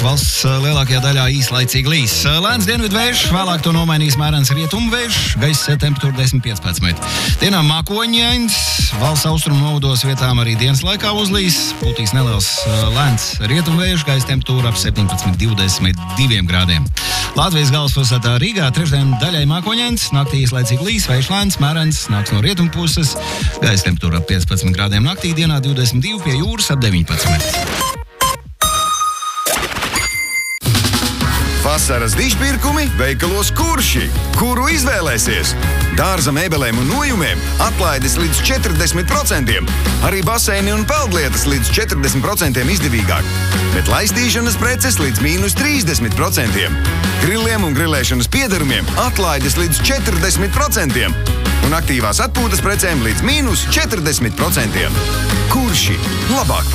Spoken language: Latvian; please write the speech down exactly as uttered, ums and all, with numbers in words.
valsts lielākajā daļā īslaicīgi līs. Lēns dienvidu vējš, vēlāk to nomainīs mērens rietumu vējš, gaisa temperatūra desmit piecpadsmit. Dienā mākoņains, valsts austrumu novados vietām arī dienas laikā uzlīs, pūtīs neliels lēns rietumu vējš, gaisa temperatūra ap septiņpadsmit divdesmit diviem grādiem. Latvijas galvaspilsētā Rīgā trešdien daļai mākoņains, naktī īslaicīgi līs, vējš lēns, mērens, nāks no rietumu puses, gaisa temperatūra ap piecpadsmit grādiem naktī, dienā divdesmit divi, pie jūras ap deviņpadsmit. Vasaras dižpirkumi veikalos Kurši. Kuru izvēlēsies? Dārza mēbelēm un nojumiem atlaides līdz četrdesmit procentiem. Arī baseini un peldlietas līdz četrdesmit procentiem izdevīgāk. Bet laistīšanas preces līdz mīnus trīsdesmit procentiem. Grilliem un grilēšanas piederumiem atlaides līdz četrdesmit procentiem. Un aktīvās atpūtas precēm līdz mīnus četrdesmit procentiem. Kurši labāk